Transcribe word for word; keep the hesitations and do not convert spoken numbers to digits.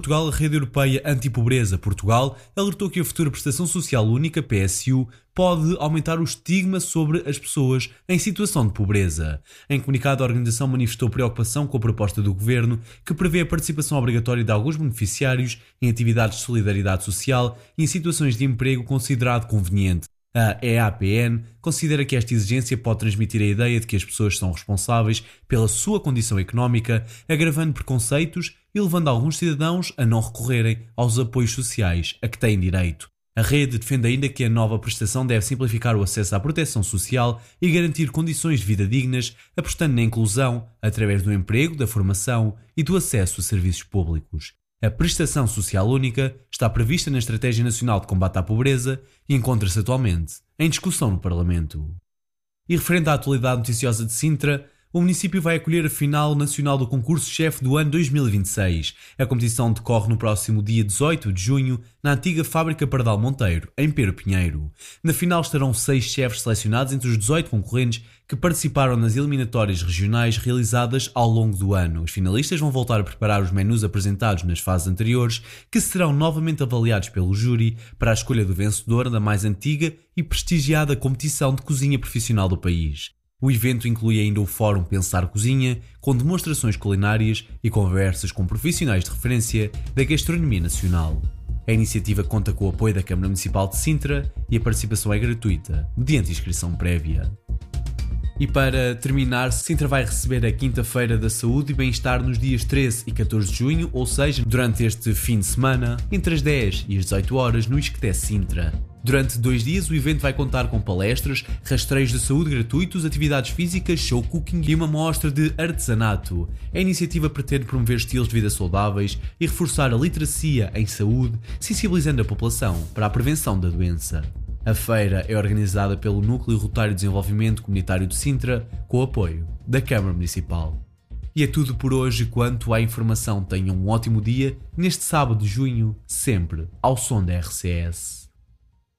Portugal, a Rede Europeia Antipobreza Portugal alertou que a futura Prestação Social Única, P S U, pode aumentar o estigma sobre as pessoas em situação de pobreza. Em comunicado, a organização manifestou preocupação com a proposta do Governo, que prevê a participação obrigatória de alguns beneficiários em atividades de solidariedade social e em situações de emprego considerado conveniente. A E A P N considera que esta exigência pode transmitir a ideia de que as pessoas são responsáveis pela sua condição económica, agravando preconceitos e levando alguns cidadãos a não recorrerem aos apoios sociais a que têm direito. A rede defende ainda que a nova prestação deve simplificar o acesso à proteção social e garantir condições de vida dignas, apostando na inclusão através do emprego, da formação e do acesso a serviços públicos. A Prestação Social Única está prevista na Estratégia Nacional de Combate à Pobreza e encontra-se atualmente em discussão no Parlamento. E referente à atualidade noticiosa de Sintra, o município vai acolher a final nacional do concurso-chefe do ano dois mil e vinte e seis. A competição decorre no próximo dia dezoito de junho, na antiga fábrica Pardal Monteiro, em Pero Pinheiro. Na final estarão seis chefes selecionados entre os dezoito concorrentes que participaram nas eliminatórias regionais realizadas ao longo do ano. Os finalistas vão voltar a preparar os menus apresentados nas fases anteriores, que serão novamente avaliados pelo júri para a escolha do vencedor da mais antiga e prestigiada competição de cozinha profissional do país. O evento inclui ainda o Fórum Pensar Cozinha, com demonstrações culinárias e conversas com profissionais de referência da gastronomia nacional. A iniciativa conta com o apoio da Câmara Municipal de Sintra e a participação é gratuita, mediante inscrição prévia. E para terminar, Sintra vai receber a Quinta-feira da Saúde e Bem-Estar nos dias treze e catorze de junho, ou seja, durante este fim de semana, entre as dez e as dezoito horas, no Isqueté Sintra. Durante dois dias, o evento vai contar com palestras, rastreios de saúde gratuitos, atividades físicas, show cooking e uma mostra de artesanato. A iniciativa pretende promover estilos de vida saudáveis e reforçar a literacia em saúde, sensibilizando a população para a prevenção da doença. A feira é organizada pelo Núcleo Rotário de Desenvolvimento Comunitário de Sintra, com o apoio da Câmara Municipal. E é tudo por hoje. Quanto à informação, tenham um ótimo dia neste sábado de junho, sempre ao som da R C S.